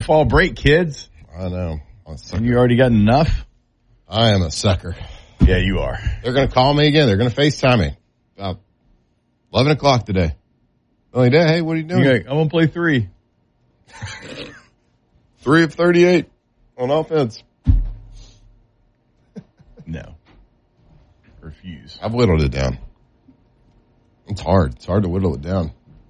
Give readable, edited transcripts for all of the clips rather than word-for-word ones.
Fall break, kids. I know. And you already got enough? I am a sucker. Yeah, you are. They're going to call me again. They're going to FaceTime me. About 11 o'clock today. Only day. Hey, what are you doing? Like, I'm going to play 3. 3 of 38 on offense. No. Refuse. I've whittled it down. It's hard. It's hard to whittle it down.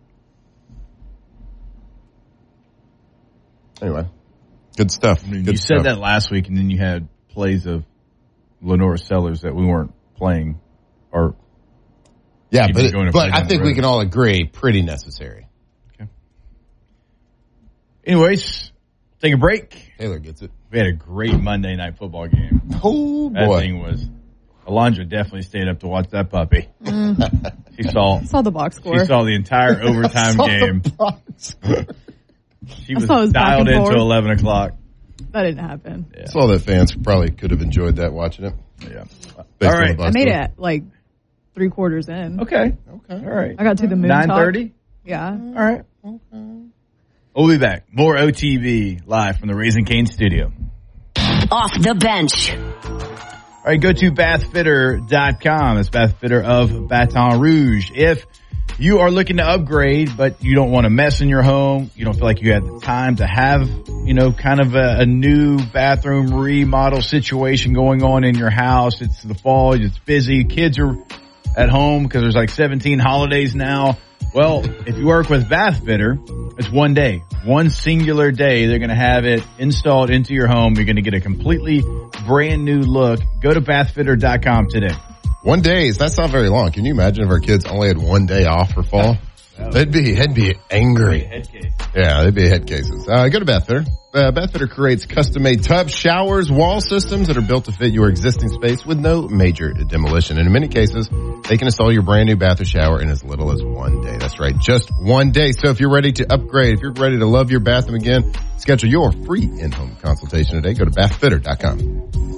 Anyway, good stuff. You said that last week, and then you had plays of Lenora Sellers that we weren't playing. Or yeah, but I think we can all agree pretty necessary. Okay. Anyways, take a break. Taylor gets it. We had a great Monday night football game. Oh, boy. That thing was... Alondra definitely stayed up to watch that puppy. She saw the box score. She saw the entire overtime game. She was dialed into 11 o'clock. That didn't happen. Yeah. Saw that fans probably could have enjoyed that watching it. Yeah. All right. I made it like 3/4 in. Okay. All right. I got to the moon 9:30? Yeah. All right. Okay. We'll be back. More OTB live from the Raising Cane studio. Off the bench. All right, go to bathfitter.com. It's Bath Fitter of Baton Rouge. If you are looking to upgrade, but you don't want to mess in your home, you don't feel like you have the time to have, kind of a new bathroom remodel situation going on in your house. It's the fall. It's busy. Kids are at home because there's like 17 holidays now. Well, if you work with Bath Fitter, it's one day, one singular day. They're going to have it installed into your home. You're going to get a completely brand new look. Go to bathfitter.com today. 1 day, that's not very long. Can you imagine if our kids only had 1 day off for fall? They'd be angry. Head case. Yeah, they'd be head cases. Go to Bath Fitter. Bath Fitter creates custom-made tubs, showers, wall systems that are built to fit your existing space with no major demolition. And in many cases, they can install your brand new bath or shower in as little as 1 day. That's right, just 1 day. So if you're ready to upgrade, if you're ready to love your bathroom again, schedule your free in-home consultation today. Go to bathfitter.com.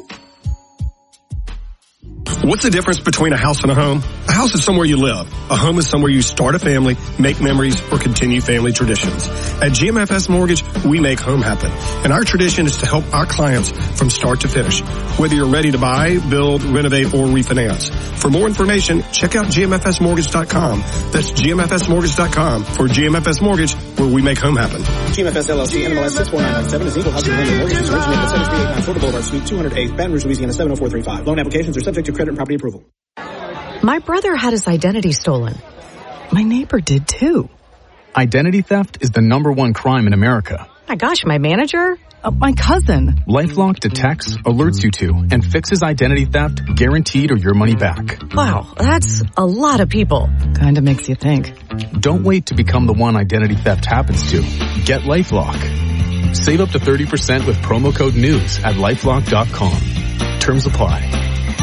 What's the difference between a house and a home? A house is somewhere you live. A home is somewhere you start a family, make memories, or continue family traditions. At GMFS Mortgage, we make home happen. And our tradition is to help our clients from start to finish. Whether you're ready to buy, build, renovate, or refinance. For more information, check out GMFSmortgage.com. That's GMFSmortgage.com for GMFS Mortgage, where we make home happen. GMFS LLC, NMLS 64997 is equal housing lender. Mortgages originated at 7389 Florida Boulevard, Suite 208, Baton Rouge, Louisiana 70435. Loan applications are subject to credit and property approval. My brother had his identity stolen. My neighbor did too. Identity theft is the #1 crime in America. My gosh, my manager? My cousin. LifeLock detects, alerts you to, and fixes identity theft, guaranteed or your money back. Wow, that's a lot of people. Kinda makes you think. Don't wait to become the one identity theft happens to. Get LifeLock. Save up to 30% with promo code NEWS at LifeLock.com. Terms apply.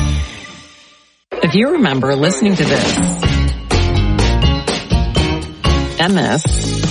If you remember listening to this, MS,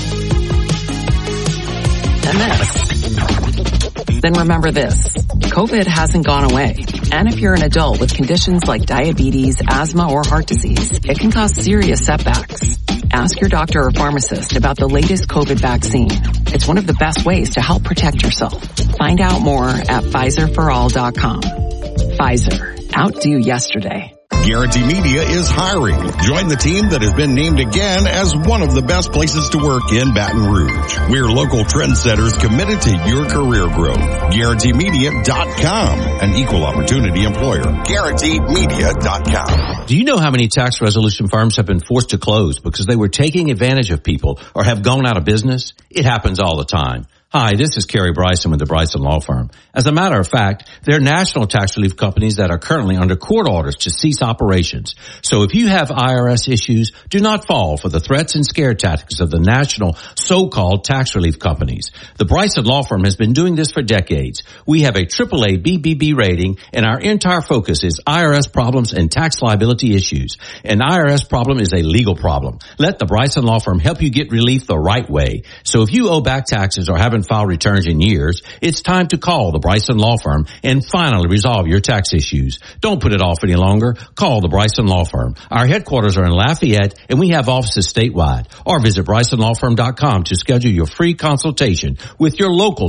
then remember this. COVID hasn't gone away. And if you're an adult with conditions like diabetes, asthma, or heart disease, it can cause serious setbacks. Ask your doctor or pharmacist about the latest COVID vaccine. It's one of the best ways to help protect yourself. Find out more at PfizerForAll.com. Pfizer. Outdo yesterday. Guarantee Media is hiring. Join the team that has been named again as one of the best places to work in Baton Rouge. We're local trendsetters committed to your career growth. GuaranteeMedia.com, an equal opportunity employer. GuaranteeMedia.com. Do you know how many tax resolution firms have been forced to close because they were taking advantage of people or have gone out of business? It happens all the time. Hi, this is Kerry Bryson with the Bryson Law Firm. As a matter of fact, there are national tax relief companies that are currently under court orders to cease operations. So if you have IRS issues, do not fall for the threats and scare tactics of the national so-called tax relief companies. The Bryson Law Firm has been doing this for decades. We have a AAA BBB rating, and our entire focus is IRS problems and tax liability issues. An IRS problem is a legal problem. Let the Bryson Law Firm help you get relief the right way. So if you owe back taxes or haven't filed returns in years, it's time to call the Bryson Law Firm and finally resolve your tax issues. Don't put it off any longer. Call the Bryson Law Firm. Our headquarters are in Lafayette, and we have offices statewide. Or visit BrysonLawFirm.com to schedule your free consultation with your local